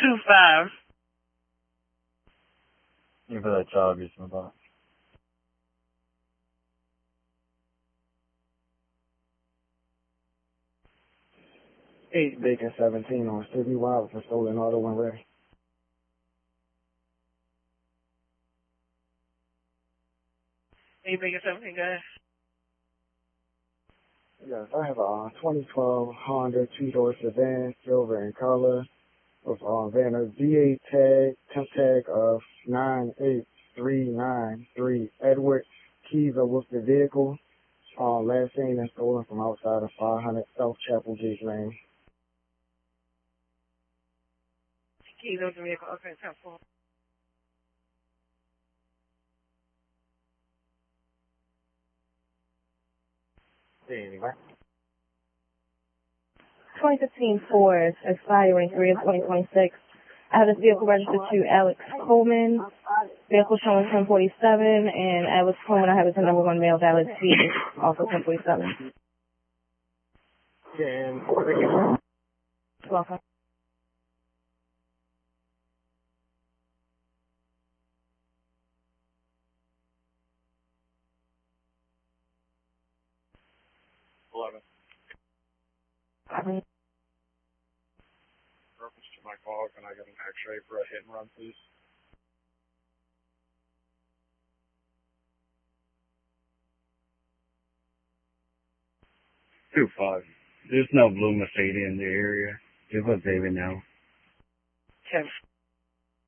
2-5. You for that job you're talking about. 8 Bacon 17 on City Wild for stolen auto and wreck. 8 Bacon 17, guys. Yes, I have a 2012 Honda two-door sedan, silver in color, with Vanna VA tag, temp tag of 98393 Edward. Keys are with the vehicle. Last seen and stolen from outside of 500 South Chapel Gate Lane. Keys of the vehicle. Okay, 10-4. Anyway. 2015 Ford, expiring 3 of 2026. I have this vehicle registered to Alex Coleman. Vehicle showing 1047, and Alex Coleman, I have his number 1 male valid fee, also 1047. Welcome. Reference to my call, can I get an X-ray for a hit and run, please? Two five. There's no blue Mercedes in the area. Give us David now. 10.